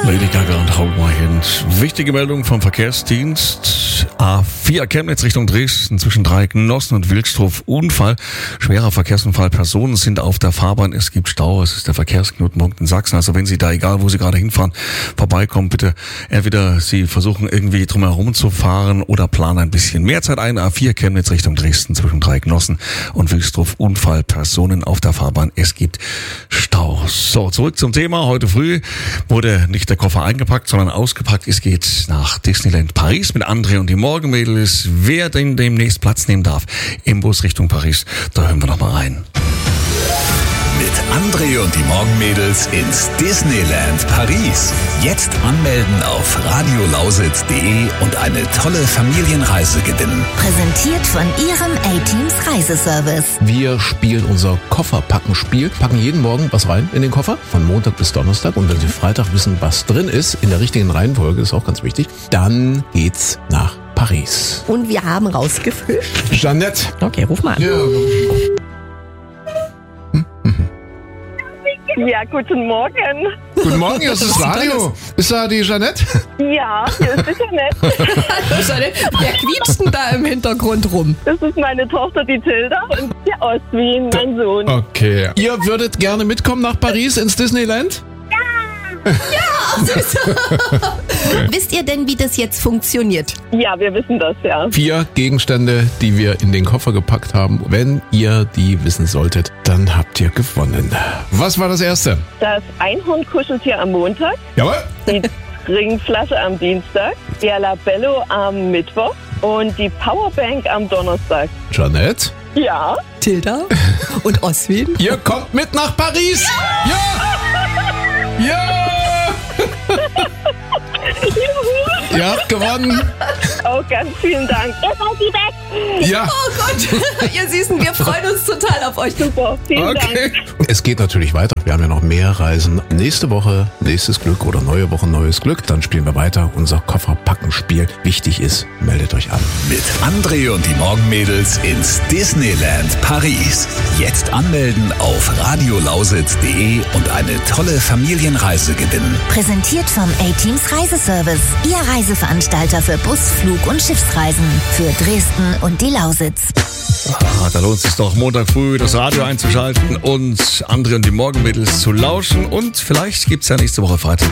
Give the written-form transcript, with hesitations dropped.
Lady Gaga und Hold My Hand. Wichtige Meldung vom Verkehrsdienst. A4 Chemnitz Richtung Dresden zwischen Dreiecknossen und Wilsdruff. Unfall. Schwerer Verkehrsunfall. Personen sind auf der Fahrbahn. Es gibt Stau. Es ist der Verkehrsknotenpunkt in Sachsen. Also wenn Sie da, egal wo Sie gerade hinfahren, vorbeikommen, bitte entweder Sie versuchen irgendwie drumherum zu fahren oder planen ein bisschen mehr Zeit ein. A4 Chemnitz Richtung Dresden zwischen Dreiecknossen und Wilsdruff. Unfall. Personen auf der Fahrbahn. Es gibt Stau. So, zurück zum Thema. Heute früh wurde nicht der Koffer eingepackt, sondern ausgepackt. Es geht nach Disneyland Paris mit André und die Morgenmädels. Wer denn demnächst Platz nehmen darf im Bus Richtung Paris, da hören wir noch mal rein. Mit André und die Morgenmädels ins Disneyland Paris. Jetzt anmelden auf radiolausitz.de und eine tolle Familienreise gewinnen. Präsentiert von Ihrem A-Teams Reiseservice. Wir spielen unser Kofferpackenspiel, packen jeden Morgen was rein in den Koffer, von Montag bis Donnerstag. Und wenn Sie Freitag wissen, was drin ist, in der richtigen Reihenfolge, ist auch ganz wichtig, dann geht's nach Paris. Und wir haben rausgefischt. Jeanette. Okay, ruf mal an. Ja, guten Morgen. Guten Morgen, hier ist das Radio. Ist da die Jeanette? Ja, hier ist sicher nett. Wer quietscht denn da im Hintergrund rum? Das ist meine Tochter, die Tilda, und der Ostwin, mein Sohn. Okay. Ihr würdet gerne mitkommen nach Paris ins Disneyland? Wisst ihr denn, wie das jetzt funktioniert? Ja, wir wissen das, ja. 4 Gegenstände, die wir in den Koffer gepackt haben. Wenn ihr die wissen solltet, dann habt ihr gewonnen. Was war das erste? Das Einhornkuscheltier am Montag, Jawohl. die Trinkflasche am Dienstag, der Labello am Mittwoch und die Powerbank am Donnerstag. Jeanette? Ja. Tilda und Oswin? Ihr kommt mit nach Paris! Ja! Ja! Ihr habt gewonnen! Oh, ganz vielen Dank. Ihr seid die Besten. Ja! Oh Gott, ihr Süßen, wir freuen uns total auf euch. Super, vielen Dank. Es geht natürlich weiter. Wir haben ja noch mehr Reisen. Nächste Woche nächstes Glück oder neue Woche neues Glück. Dann spielen wir weiter unser Kofferpackenspiel. Wichtig ist, meldet euch an. Mit André und die Morgenmädels ins Disneyland Paris. Jetzt anmelden auf radiolausitz.de und eine tolle Familienreise gewinnen. Präsentiert vom A-Teams Reiseservice. Ihr Reiseveranstalter für Bus-, Flug- und Schiffsreisen. Für Dresden und die Lausitz. Da lohnt es sich doch, Montag früh das Radio einzuschalten und André und die Morgenmädels zu lauschen. Und vielleicht gibt's ja nächste Woche Freitag